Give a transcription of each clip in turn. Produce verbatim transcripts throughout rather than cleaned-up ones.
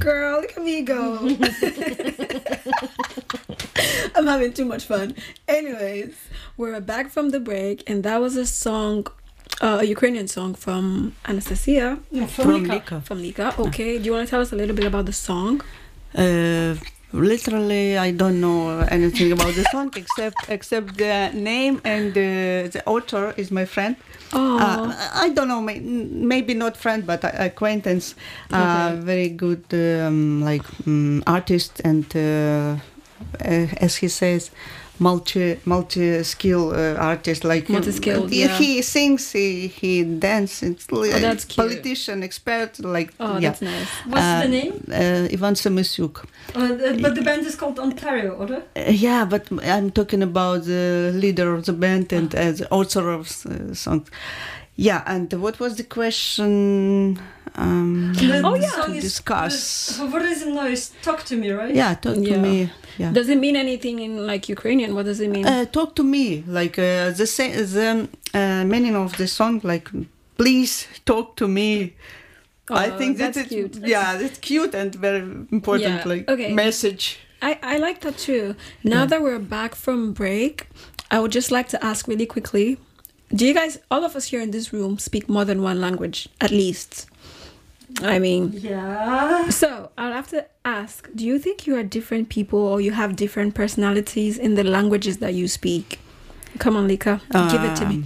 Girl, look at me go. I'm having too much fun. Anyways, we're back from the break, and that was a song, uh, a Ukrainian song from Anastasia. No, from, From Lika. Lika. From Lika. Okay. Do you want to tell us a little bit about the song? Uh, literally, I don't know anything about the song except except the name, and uh, the author is my friend. Oh. Uh, I don't know, may- maybe not friend, but a- acquaintance. Uh, Okay. very good, um, like um, artist, and uh, uh, as he says, multi multi skill uh, artist. Like um, Multi-skilled, he, yeah. he sings, he he dances. Oh, that's cute. Politician, expert, like Oh, yeah. that's nice. What's Uh, the name? Uh, Ivan Samisyuk. Uh, the- but the band is called Ontario, or? Uh, yeah, but I'm talking about the leader of the band and uh, the author of uh, songs. Yeah, and what was the question? Um, Oh, yeah. to discuss. The, what is it now? Is talk to me, right? Yeah, talk to Yeah. me. Yeah. Does it mean anything in like Ukrainian? What does it mean? Uh, talk to me, like uh, the sa- the uh, meaning of the song, like please talk to me. I Oh, think that that's it's cute. yeah, it's cute and very important, Yeah, like okay. message. I, I like that too. Now Yeah. that we're back from break, I would just like to ask really quickly, do you guys, all of us here in this room, speak more than one language, at least? I mean, Yeah. so I'll have to ask, do you think you are different people or you have different personalities in the languages that you speak? Come on, Lika, give it to me. Um,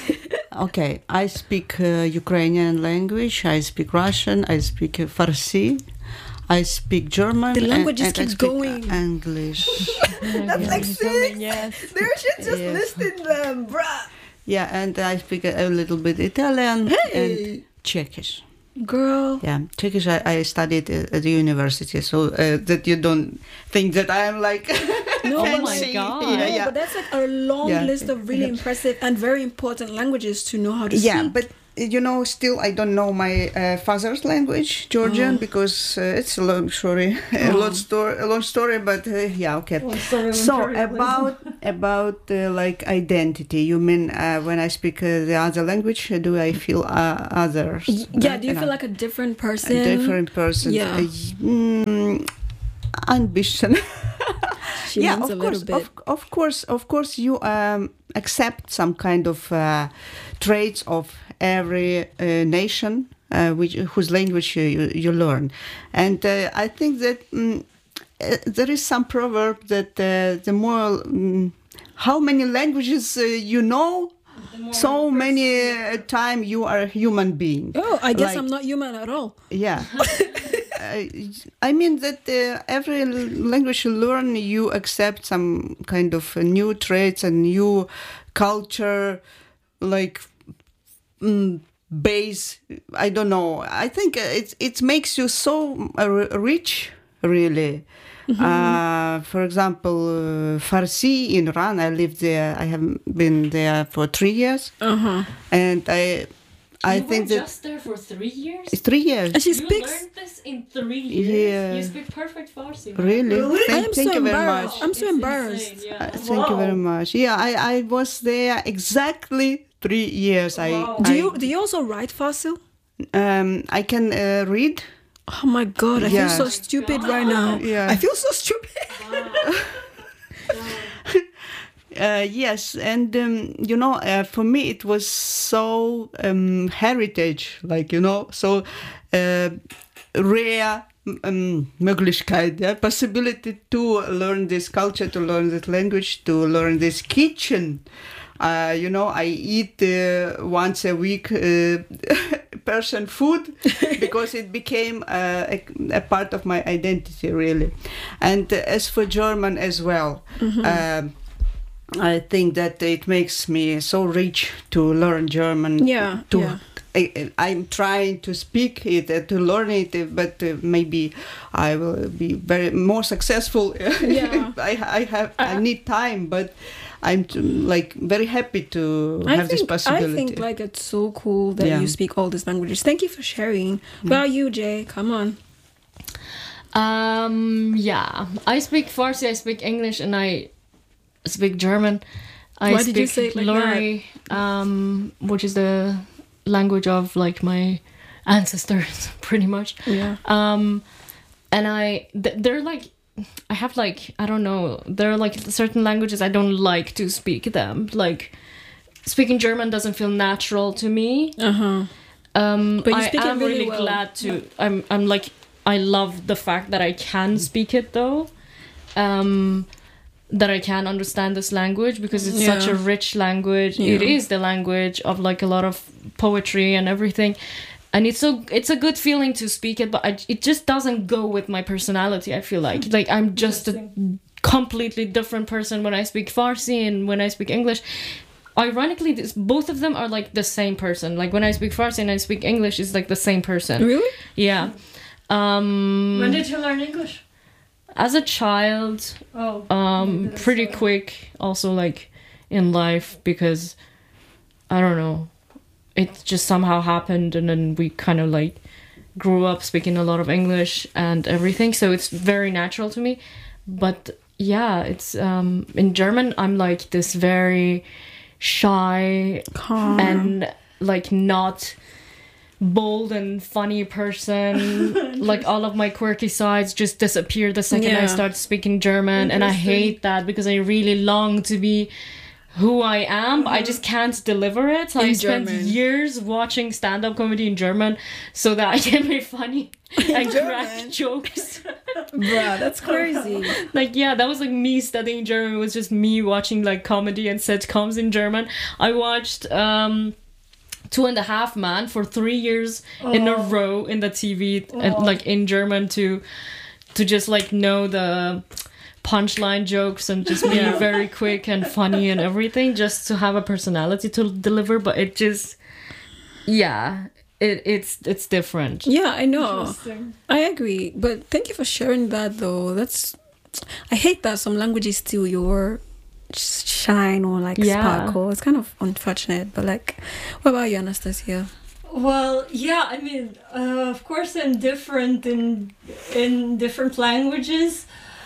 Okay, I speak uh, Ukrainian language, I speak Russian, I speak uh, Farsi, I speak German. The and- languages and I keep speak going. English. That's like six. Yes. There should just Yes. listed them, bruh. Yeah, and I speak a, a little bit Italian Hey! and Czechish. Girl. Yeah, Czechish I, I studied at at the university, so uh, that you don't think that I'm like No, Oh my fancy. God. Yeah, No, yeah. but that's like a long Yeah. list of really impressive and very important languages to know how to Yeah, speak. but uh, you know, still I don't know my uh, father's language, Georgian, Oh. because uh, it's a long story, a Oh. long story, a long story. But uh, yeah, okay. Oh, sorry, So Ontario, about about uh, like identity, you mean uh, when I speak uh, the other language, uh, do I feel uh, others? Y- yeah, right? do you know, feel like a different a person? different person? Yeah. Uh, mm, ambition. She yeah, means of a course, little bit. of, of course, of course, you um, accept some kind of uh, traits of every uh, nation, uh, which whose language you, you learn, and uh, I think that mm, uh, there is some proverb that uh, the more mm, how many languages uh, you know, so many uh, time you are a human being. Oh, I guess Like- I'm not human at all. Yeah. Uh, I mean that uh, every l- language you learn, you accept some kind of uh, new traits and new culture, like mm, base. I don't know. I think uh, it it makes you so uh, r- rich, really. Uh, for example, uh, Farsi in Iran. I lived there. I have been there for three years, Uh huh. and I, I you think were that just there for three years. it's three years. And she You speaks. learned this in three years. Yeah. You speak perfect Farsi. man. Really? Really? Thank, I am thank so you very embarrassed. much. I'm so It's embarrassed. insane, Uh, yeah. Thank you very Wow. much. Yeah, I, I was there exactly three years. I, Wow. Do I, you do you also write Fasil? um I can uh, read. Oh my god, I feel Yeah. so Oh my stupid God. right now. Yeah. I feel so stupid. Uh, yes, and um, you know, uh, for me it was so um, heritage, like you know, so uh, rare um, Möglichkeit, yeah, possibility to learn this culture, to learn this language, to learn this kitchen. Uh, you know, I eat uh, once a week uh, Persian food because it became uh, a, a part of my identity, really. And uh, as for German as well, um, I think that it makes me so rich to learn German. Yeah, To, yeah. I, I'm trying to speak it, uh, to learn it, uh, but uh, maybe I will be very more successful. Yeah. I, I have I need time, but I'm t- like very happy to I have think this possibility. I think like it's so cool that Yeah. you speak all these languages. Thank you for sharing. What about you, Jay? Come on. Um, yeah, I speak Farsi, I speak English, and I speak German. I Why speak did you say it like Lori, um, which is the language of like my ancestors, pretty much. Yeah. Um, and I th- they're like I have like I don't know there are like certain languages I don't like to speak them. Like speaking German doesn't feel natural to me. Uh-huh. Um, But you I speak it am really really well. glad to. I'm. I'm like. I love the fact that I can speak it though. Um, that I can understand this language because it's such Yeah. a rich language. Yeah. It is the language of like a lot of poetry and everything, and it's so. It's a good feeling to speak it, but I, it just doesn't go with my personality. I feel like like I'm just a completely different person when I speak Farsi and when I speak English. Ironically, this, both of them are like the same person. Like when I speak Farsi and I speak English, it's like the same person. Really? Yeah. Um, When did you learn English? as a child, Oh. um, maybe that's pretty why. quick. Also, like in life, because I don't know, it just somehow happened, and then we kind of like grew up speaking a lot of English and everything. So it's very natural to me. But yeah, it's um, in German. I'm like this very shy Calm. and like not bold and funny person. Like all of my quirky sides just disappear the second I Yeah. start speaking German, and I hate that because I really long to be who I am, but I just can't deliver it. So In I spent German. years watching stand-up comedy in German so that I can be funny and crack German? jokes. Bruh, that's crazy. Like, yeah, that was like me studying German. It was just me watching like comedy and sitcoms in German. I watched um Two and a Half Man for three years in a Oh. row in the T V and Oh. like in German to to just like know the punchline jokes and just be very quick and funny and everything, just to have a personality to deliver. But it just, yeah, it it's it's different. Yeah, I know. Interesting. I agree. But thank you for sharing that, though. That's. I hate that some languages steal your sh- shine or like Yeah. sparkle. It's kind of unfortunate. But like, what about you, Anastasia? Well, yeah, I mean, uh, of course, I'm different in in different languages.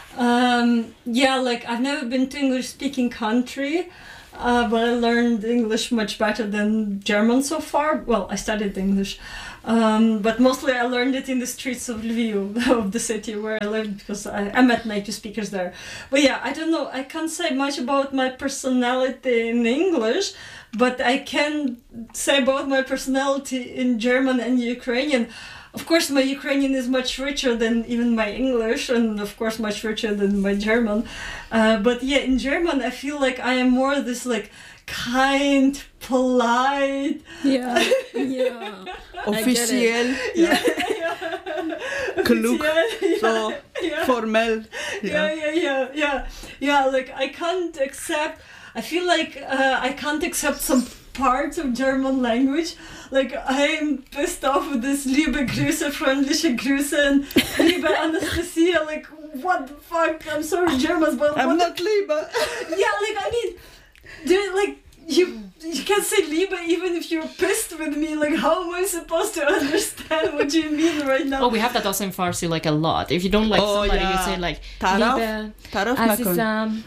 Um, yeah, like I've never been to English-speaking country, uh, but I learned English much better than German so far. Well, I studied English, um, but mostly I learned it in the streets of Lviv, of the city where I lived, because I, I met native speakers there. But yeah, I don't know. I can't say much about my personality in English, but I can say about my personality in German and Ukrainian. Of course, my Ukrainian is much richer than even my English, and of course, much richer than my German. Uh, but yeah, in German, I feel like I am more this like kind, polite. Yeah, yeah. Officiell, Yeah, ja, yeah. klug, Yeah, so yeah. formell. Yeah, Ja. yeah, yeah, yeah, yeah. Like I can't accept. I feel like uh, I can't accept some parts of German language. Like I'm pissed off with this liebe Grüße, freundliche Grüße, and liebe Anastasia. Like what the fuck? I'm sorry, Germans, but I'm what not Liebe. yeah, like I mean, dude, like you you can say liebe even if you're pissed with me. Like how am I supposed to understand what you mean right now? Oh, we have that also in Farsi like a lot. If you don't like Oh, somebody, yeah. you say like Taraf, Liebe, taraf nakon. Azizam.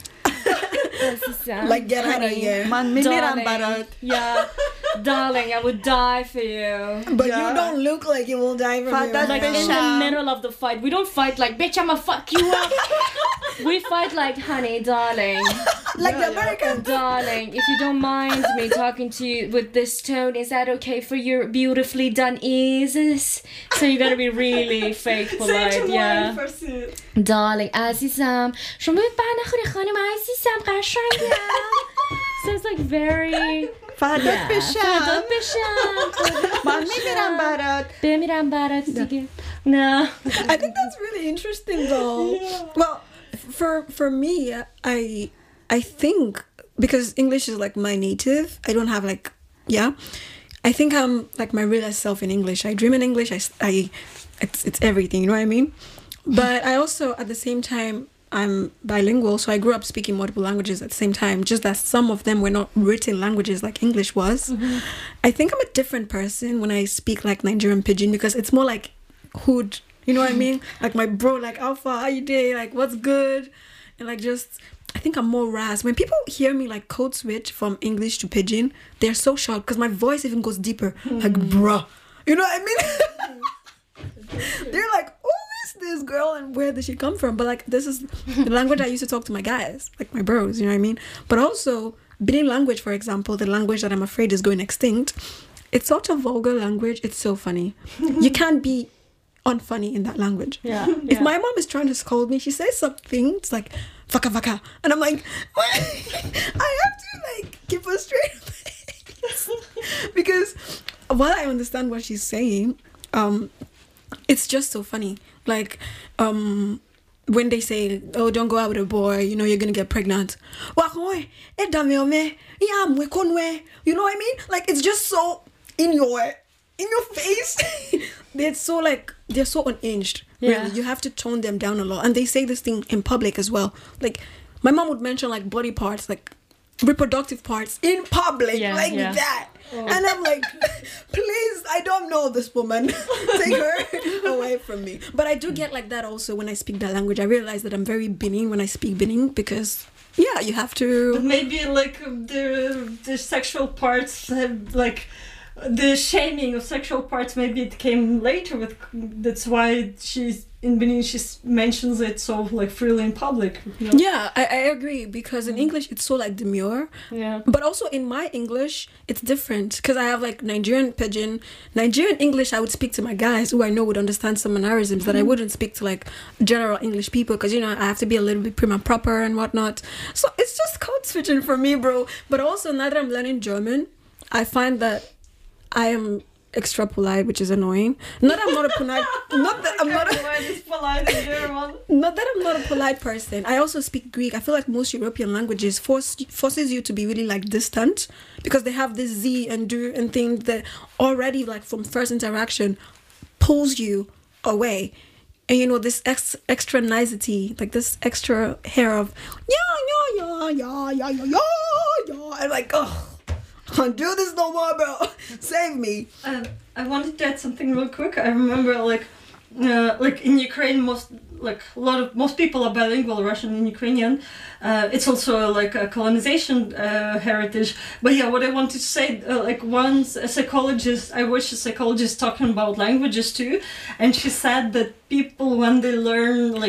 Azizam. Like, get out of honey, here. Man, mimiram darling. barat. Yeah, darling, I would die for you. But Yeah. you don't look like you will die from Father, your Like in Bitch, the um, middle of the fight, we don't fight like bitch, I'ma fuck you up. We fight like honey, darling, like the Yeah, yeah. American. darling. If you don't mind me talking to you with this tone, is that okay for your beautifully done ears? So you gotta be really fake Say it polite, to yeah. mine first. Darling, عزیزم شما باید نخوری خانم عزیزم قشنگم. So it's like very فردت yeah. بشم. فردات بشم. من میمیرم برات. بمیرم برات دیگه. No. I think that's really interesting, though. Yeah. Well, for for me, I I think because English is like my native, I don't have like yeah. I think I'm like my realest self in English. I dream in English. I, I it's it's everything. You know what I mean? But I also at the same time I'm bilingual, so I grew up speaking multiple languages at the same time. Just that some of them were not written languages like English was. Mm-hmm. I think I'm a different person when I speak like Nigerian pidgin because it's more like hood. You know what I mean? Like my bro, like Alpha, how you doing? Like what's good? And like just, I think I'm more ras. When people hear me like code switch from English to pidgin, they're so shocked because my voice even goes deeper. Like bruh, you know what I mean? They're like, who is this girl and where did she come from? But like this is the language I used to talk to my guys, like my bros, you know what I mean? But also Benin language, for example, the language that I'm afraid is going extinct, it's such a vulgar language. It's so funny. You can't be unfunny in that language. Yeah. If my mom is trying to scold me, she says something, it's like vaka vaka, and I'm like, what? I have to like keep a straight face because while I understand what she's saying, um, it's just so funny. Like, um, when they say, "Oh, don't go out with a boy," you know, you're gonna get pregnant. You know what I mean? Like, it's just so in your in your face. They're so like they're so unhinged. Yeah. Really, you have to tone them down a lot, and they say this thing in public as well. Like, my mom would mention like body parts, like reproductive parts in public, Yeah, like yeah. that. And I'm like, please, I don't know this woman. Take her away from me. But I do get like that also when I speak that language. I realize that I'm very Benin when I speak Benin because, yeah, you have But to. maybe like the the sexual parts have like the shaming of sexual parts. Maybe it came later with. That's why she's in Benin. She mentions it so like freely in public. You know? Yeah, I, I agree because in English it's so like demure. Yeah. But also in my English, it's different because I have like Nigerian pidgin. Nigerian English, I would speak to my guys who I know would understand some mannerisms that I wouldn't speak to like general English people because, you know, I have to be a little bit prim and proper and whatnot. So it's just code switching for me, bro. But also now that I'm learning German, I find that I am extra polite, which is annoying. Not that I'm not a polite. Not that I'm not a, polite in German. not that I'm not a polite person. I also speak Greek. I feel like most European languages force forces you to be really like distant because they have this Z and do and thing that already like from first interaction pulls you away. And you know this ex- extra nicety, like this extra hair of yeah yeah yeah yeah yeah yeah yeah yeah. I'm like, oh, can't do this no more, bro. Save me. Um, I wanted to add something real quick. I remember, like, uh, like in Ukraine, most like a lot of most people are bilingual, Russian and Ukrainian. Uh, it's also like a colonization uh, heritage. But yeah, what I wanted to say, uh, like once a psychologist, I watched a psychologist talking about languages too, and she said that people when they learn like